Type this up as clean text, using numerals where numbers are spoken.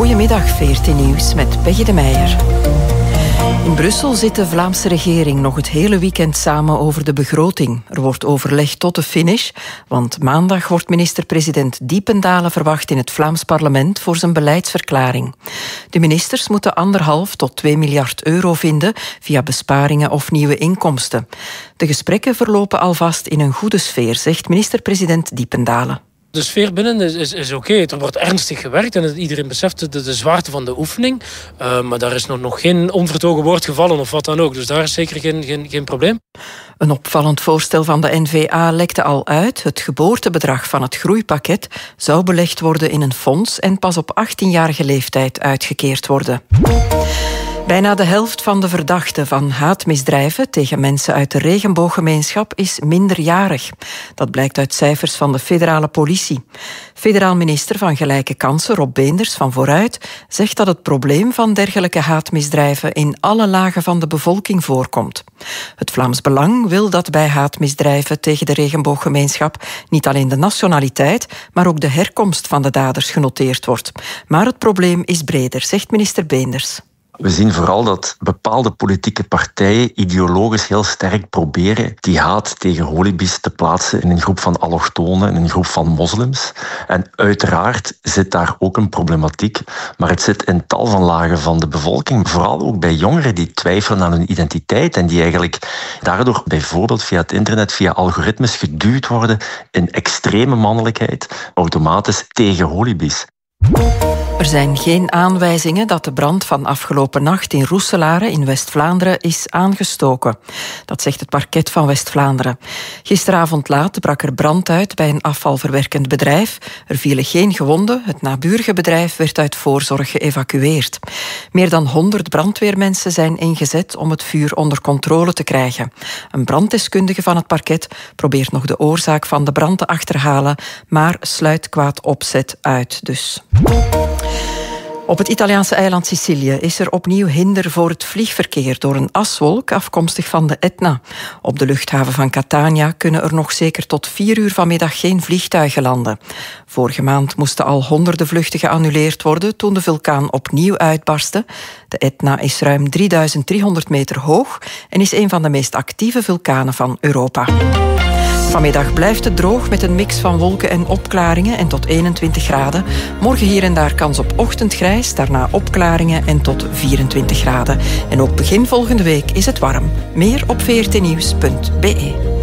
Goedemiddag, VRT Nieuws met Peggy de Meijer. In Brussel zit de Vlaamse regering nog het hele weekend samen over de begroting. Er wordt overlegd tot de finish, want maandag wordt minister-president Diependalen verwacht in het Vlaams parlement voor zijn beleidsverklaring. De ministers moeten 1,5 tot 2 miljard euro vinden via besparingen of nieuwe inkomsten. De gesprekken verlopen alvast in een goede sfeer, zegt minister-president Diependalen. De sfeer binnen is oké. Er wordt ernstig gewerkt en iedereen beseft de zwaarte van de oefening. Maar daar is nog geen onvertogen woord gevallen of wat dan ook. Dus daar is zeker geen probleem. Een opvallend voorstel van de N-VA lekte al uit. Het geboortebedrag van het groeipakket zou belegd worden in een fonds en pas op 18-jarige leeftijd uitgekeerd worden. Bijna de helft van de verdachten van haatmisdrijven tegen mensen uit de regenbooggemeenschap is minderjarig. Dat blijkt uit cijfers van de federale politie. Federaal minister van Gelijke Kansen, Rob Beenders van Vooruit, zegt dat het probleem van dergelijke haatmisdrijven in alle lagen van de bevolking voorkomt. Het Vlaams Belang wil dat bij haatmisdrijven tegen de regenbooggemeenschap niet alleen de nationaliteit, maar ook de herkomst van de daders genoteerd wordt. Maar het probleem is breder, zegt minister Beenders. We zien vooral dat bepaalde politieke partijen ideologisch heel sterk proberen die haat tegen holibi's te plaatsen in een groep van allochtonen, in een groep van moslims. En uiteraard zit daar ook een problematiek, maar het zit in tal van lagen van de bevolking. Vooral ook bij jongeren die twijfelen aan hun identiteit en die eigenlijk daardoor bijvoorbeeld via het internet, via algoritmes geduwd worden in extreme mannelijkheid, automatisch tegen holibi's. Er zijn geen aanwijzingen dat de brand van afgelopen nacht in Roeselare in West-Vlaanderen is aangestoken. Dat zegt het parket van West-Vlaanderen. Gisteravond laat brak er brand uit bij een afvalverwerkend bedrijf. Er vielen geen gewonden. Het naburige bedrijf werd uit voorzorg geëvacueerd. Meer dan 100 brandweermensen zijn ingezet om het vuur onder controle te krijgen. Een branddeskundige van het parket probeert nog de oorzaak van de brand te achterhalen, maar sluit kwaad opzet uit dus. Op het Italiaanse eiland Sicilië is er opnieuw hinder voor het vliegverkeer door een aswolk afkomstig van de Etna. Op de luchthaven van Catania kunnen er nog zeker tot 4 uur vanmiddag geen vliegtuigen landen. Vorige maand moesten al honderden vluchten geannuleerd worden toen de vulkaan opnieuw uitbarstte. De Etna is ruim 3300 meter hoog en is een van de meest actieve vulkanen van Europa. Vanmiddag blijft het droog met een mix van wolken en opklaringen en tot 21 graden. Morgen hier en daar kans op ochtendgrijs, daarna opklaringen en tot 24 graden. En ook begin volgende week is het warm. Meer op vrtnieuws.be.